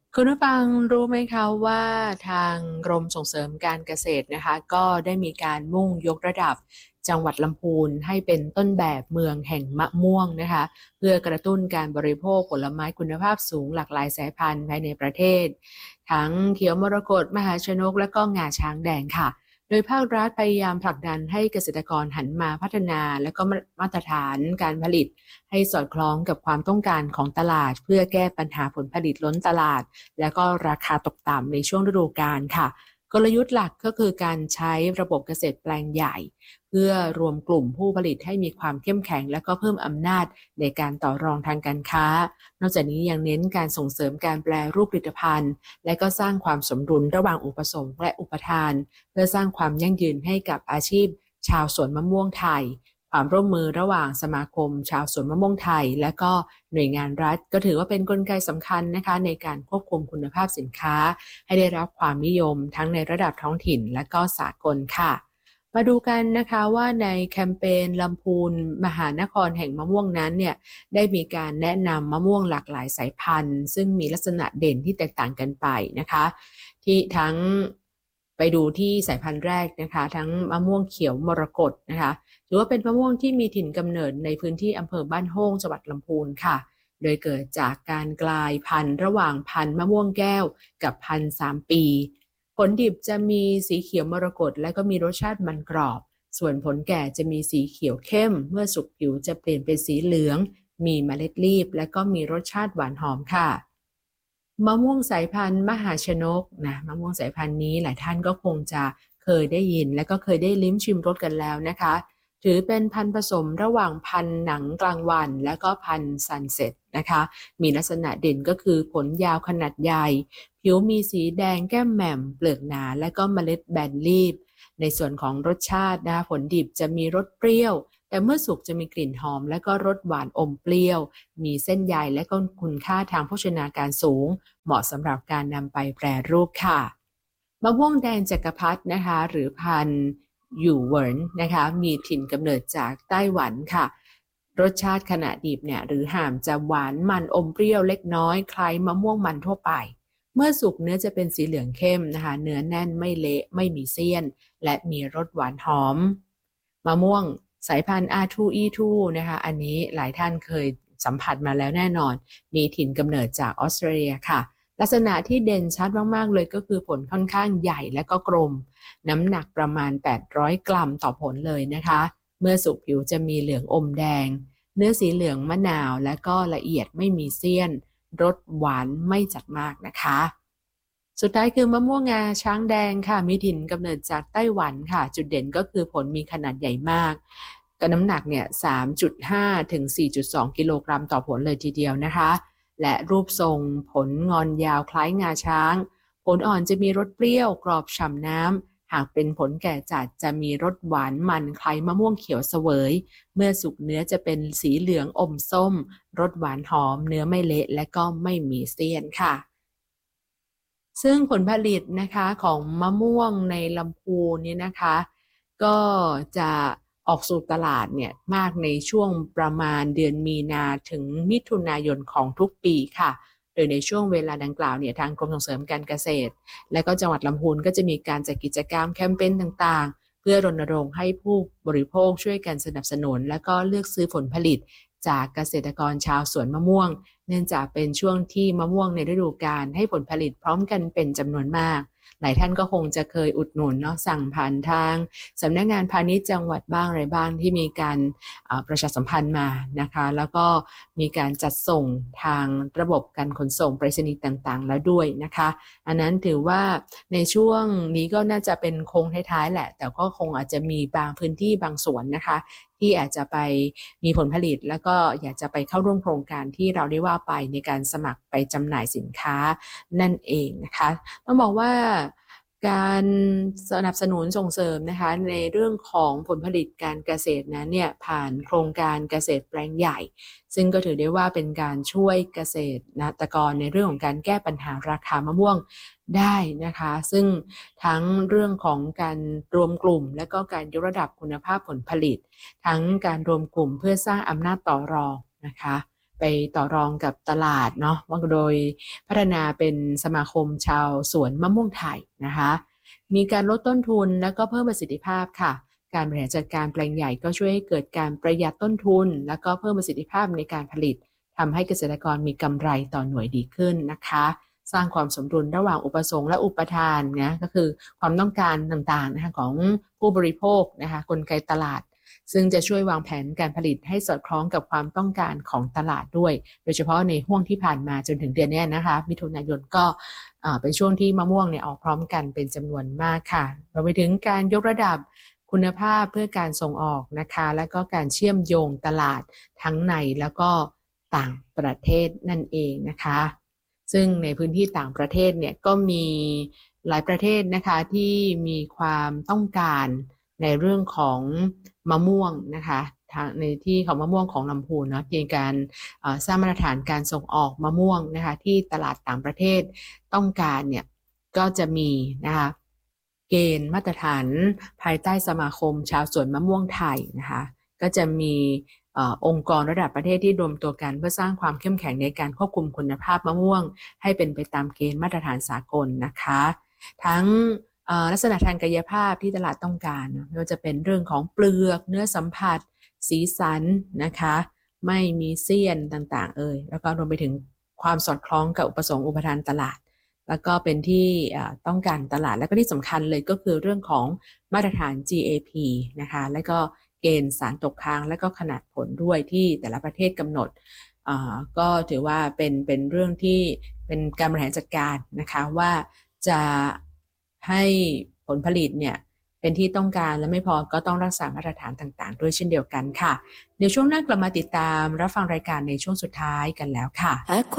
คุณผู้ฟังรู้ไหมคะว่าทางกรมส่งเสริมการเกษตรนะคะก็ได้มีการมุ่งยกระดับจังหวัดลำพูนให้เป็นต้นแบบเมืองแห่งมะม่วงนะคะเพื่อกระตุ้นการบริโภคผลไม้คุณภาพสูงหลากหลายสายพันธุ์ภายในประเทศทั้งเขียวมรกตมหาชนกและก็งาช้างแดงค่ะโดยภาครัฐพยายามผลักดันให้เกษตรกรหันมาพัฒนาและก็มาตรฐานการผลิตให้สอดคล้องกับความต้องการของตลาดเพื่อแก้ปัญหาผลผลิตล้นตลาด แล้วก็ราคาตกต่ำในช่วงฤดูกาลค่ะกลยุทธ์หลักก็คือการใช้ระบบเกษตรแปลงใหญ่เพื่อรวมกลุ่มผู้ผลิตให้มีความเข้มแข็งและก็เพิ่มอำนาจในการต่อรองทางการค้านอกจากนี้ยังเน้นการส่งเสริมการแปรรูปผลิตภัณฑ์และก็สร้างความสมดุลระหว่างอุปสงค์และอุปทานเพื่อสร้างความยั่งยืนให้กับอาชีพชาวสวนมะม่วงไทย ความร่วมมือระหว่างสมาคมชาวสวนมะม่วงไทยและก็หน่วยงานรัฐก็ถือว่าเป็นกลไกสำคัญนะคะในการควบคุมคุณภาพสินค้าให้ได้รับความนิยมทั้งในระดับท้องถิ่นและก็สากลค่ะมาดูกันนะคะว่าในแคมเปญลำพูนมหานครแห่งมะม่วงนั้นเนี่ยได้มีการแนะนำมะม่วงหลากหลายสายพันธุ์ซึ่งมีลักษณะเด่นที่แตกต่างกันไปนะคะที่ทั้งไปดูที่สายพันธุ์แรกนะคะทั้งมะม่วงเขียวมรกตนะคะ ถือว่าเป็นมะม่วงที่มีถิ่นกำเนิดในพื้นที่อำเภอบ้านโฮ่งจังหวัดลำพูนค่ะ โดยเกิดจากการกลายพันธุ์ระหว่างพันธุ์มะม่วงแก้วกับพันธุ์3 ปีผลดิบจะมีสีเขียวมรกตและก็มีรสชาติมันกรอบส่วนผลแก่จะมีสีเขียวเข้มเมื่อสุกผิวจะเปลี่ยนเป็นสีเหลืองมีเมล็ดรีบและก็มีรสชาติหวานหอมค่ะมะม่วงสายพันธุ์มหาชนกนะมะม่วงสายพันธุ์นี้หลายท่านก็คงจะเคยได้ยินและก็เคยได้ลิ้มชิมรสกันแล้วนะคะถือเป็นพันธุ์ผสมระหว่างพันธุ์หนังกลางวันและก็พันธุ์ซันเซ็ตนะคะมีลักษณะเด่นก็คือผลยาวขนาดใหญ่ผิวมีสีแดงแก้มแหม่มเปลือกหนาและก็เมล็ดแบนรีบในส่วนของรสชาตินะคะผลดิบจะมีรสเปรี้ยวแต่เมื่อสุกจะมีกลิ่นหอมและก็รสหวานอมเปรี้ยวมีเส้นใยและก็คุณค่าทางโภชนาการสูงเหมาะสำหรับการนำไปแปรรูปค่ะมะม่วงแดงจักรพรรดินะคะหรือพันธุ์อยู่เหวินนะคะมีถิ่นกำเนิดจากไต้หวันค่ะรสชาติขณะดิบเนี่ยหรือห่ามจะหวานมันอมเปรี้ยวเล็กน้อยคล้ายมะม่วงมันทั่วไปเมื่อสุกเนื้อจะเป็นสีเหลืองเข้มนะคะเนื้อแน่นไม่เละไม่มีเสี้ยนและมีรสหวานหอมมะม่วงสายพันธุ์ R2E2 นะคะอันนี้หลายท่านเคยสัมผัสมาแล้วแน่นอนมีถิ่นกำเนิดจากออสเตรเลียค่ะลักษณะที่เด่นชัดมากๆเลยก็คือผลค่อนข้างใหญ่และก็กลมน้ำหนักประมาณ800กรัมต่อผลเลยนะคะเมื่อสุกผิวจะมีเหลืองอมแดงเนื้อสีเหลืองมะนาวและก็ละเอียดไม่มีเสี้ยนรสหวานไม่จัดมากนะคะสุดท้ายคือมะม่วงงาช้างแดงค่ะมีถิ่นกำเนิดจากไต้หวันค่ะจุดเด่นก็คือผลมีขนาดใหญ่มากกับน้ำหนักเนี่ย3.5ถึง4.2กิโลกรัมต่อผลเลยทีเดียวนะคะและรูปทรงผลงอนยาวคล้ายงาช้างผลอ่อนจะมีรสเปรี้ยวกรอบฉ่ำน้ำหากเป็นผลแก่จัดจะมีรสหวานมันคล้ายมะม่วงเขียวเสวยเมื่อสุกเนื้อจะเป็นสีเหลืองอมส้มรสหวานหอมเนื้อไม่เละและก็ไม่มีเสี้ยนค่ะ ซึ่งผลผลิตนะคะของมะม่วงในลำพูนนี่นะคะก็จะออกสู่ตลาดเนี่ยมากในช่วงประมาณเดือนมีนาถึงมิถุนายนของทุกปีค่ะโดยในช่วงเวลาดังกล่าวเนี่ยทางกรมส่งเสริมการเกษตรและก็จังหวัดลำพูนก็จะมีการจัดกิจกรรมแคมเปญต่างๆเพื่อรณรงค์ให้ผู้บริโภคช่วยกันสนับสนุนและก็เลือกซื้อผลผลิตจากเกษตรกรชาวสวนมะม่วง เนื่องจากเป็นช่วงที่มะม่วงในฤดูกาลให้ผลผลิตพร้อมกันเป็นจำนวนมากหลายท่านก็คงจะเคยอุดหนุนเนาะสั่งผ่านทางสำนักงานพาณิชย์จังหวัดบ้างอะไรบ้างที่มีการประชาสัมพันธ์มานะคะแล้วก็มีการจัดส่งทางระบบการขนส่งไปรษณีย์ต่างๆแล้วด้วยนะคะอันนั้นถือว่าในช่วงนี้ก็น่าจะเป็นโค้งท้ายๆแหละแต่ก็คงอาจจะมีบางพื้นที่บางส่วนนะคะ ที่อาจจะไปมีผลผลิตแล้วก็อยากจะไปเข้าร่วมโครงการที่เราได้ว่าไปในการสมัครไปจำหน่ายสินค้านั่นเองนะคะต้องบอกว่าการสนับสนุนส่งเสริมนะคะในเรื่องของผลผลิตการเกษตรนั้นเนี่ยผ่านโครงการเกษตรแปลงใหญ่ซึ่งก็ถือได้ว่าเป็นการช่วยเกษตรกรในเรื่องของการแก้ปัญหาราคามะม่วงได้นะคะซึ่งทั้งเรื่องของการรวมกลุ่มและก็การยกระดับคุณภาพผลผลิต ทั้งการรวมกลุ่มเพื่อสร้างอำนาจต่อรองนะคะไปต่อรองกับตลาดเนาะว่าโดยพัฒนาเป็นสมาคมชาวสวนมะม่วงไทยนะคะมีการลดต้นทุนแล้วก็เพิ่มประสิทธิภาพค่ะการบริหารจัดการแปลงใหญ่ก็ช่วยให้เกิดการประหยัดต้นทุนแล้วก็เพิ่มประสิทธิภาพในการผลิตทำให้เกษตรกรมีกำไรต่อหน่วยดีขึ้นนะคะสร้างความสมดุลระหว่างอุปสงค์และอุปทานนะก็คือความต้องการต่างๆนะคะของผู้บริโภคนะคะกลไกตลาดซึ่งจะช่วยวางแผนการผลิตให้สอดคล้องกับความต้องการของตลาดด้วยโดยเฉพาะในห่วงที่ผ่านมาจนถึงเดือนนี้นะคะมิถุนายนก็เป็นช่วงที่มะม่วงเนี่ยออกพร้อมกันเป็นจำนวนมากค่ะรวมไปถึงการยกระดับคุณภาพเพื่อการส่งออกนะคะและก็การเชื่อมโยงตลาดทั้งในแล้วก็ต่างประเทศนั่นเองนะคะซึ่งในพื้นที่ต่างประเทศเนี่ยก็มีหลายประเทศนะคะที่มีความต้องการในเรื่องของมะม่วงนะคะในที่ของมะม่วงของลำพูนเนาะมีการสร้างมาตรฐานการส่งออกมะม่วงนะคะที่ตลาดต่างประเทศต้องการเนี่ยก็จะมีนะคะเกณฑ์มาตรฐานภายใต้สมาคมชาวสวนมะม่วงไทยนะคะก็จะมีองค์กรระดับประเทศที่รวมตัวกันเพื่อสร้างความเข้มแข็งในการควบคุมคุณภาพมะม่วงให้เป็นไปตามเกณฑ์มาตรฐานสากลนะคะทั้งลักษณะทางกายภาพที่ตลาดต้องการไม่ว่าจะเป็นเรื่องของเปลือกเนื้อสัมผัสสีสันนะคะไม่มีเสี้ยนต่างๆแล้วก็รวมไปถึงความสอดคล้องกับอุปสงค์อุปทานตลาดแล้วก็เป็นที่ต้องการตลาดแล้วก็ที่สำคัญเลยก็คือเรื่องของมาตรฐาน GAP นะคะแล้วก็เกณฑ์สารตกค้างและก็ขนาดผลด้วยที่แต่ละประเทศกำหนดก็ถือว่าเป็นเรื่องที่เป็นการบริหารจัดการนะคะว่าจะให้ผลผลิตเนี่ยเป็นที่ต้องการและไม่พอก็ต้องรักษามาตรฐานต่างๆด้วยเช่นเดียวกันค่ะเดี๋ยวช่วงหน้ากลับมาติดตามรับฟังรายการในช่วงสุดท้ายกันแล้วค่ะ